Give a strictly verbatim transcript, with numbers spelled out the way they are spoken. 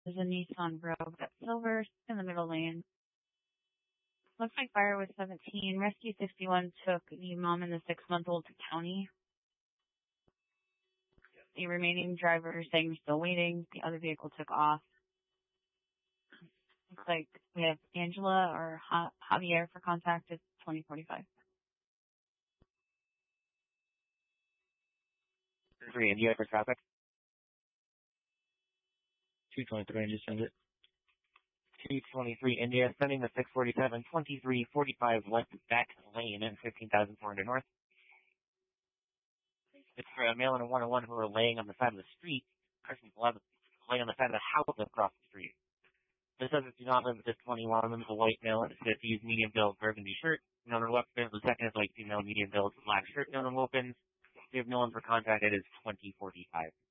There's a Nissan Rogue that's silver in the middle lane. Looks like fire was seventeen. Rescue sixty-one took the mom and the six-month-old to county. The remaining driver is saying they're still waiting. The other vehicle took off. Looks like we have Angela or ja- Javier for contact at twenty forty-five. Three, and you for traffic? two twenty-three, and just send it. two twenty-three India, sending the six forty-seven, twenty-three forty-five west back lane at fifteen thousand four hundred north. It's for a male and a one oh one who are laying on the side of the street. Person's laying on the side of the house across the street. The subject do not live at this twenty-one. Is a white male and a use medium build burgundy shirt. No one weapons. The second is white female medium build black shirt. No one weapons. We have no one for contact. It is twenty forty-five.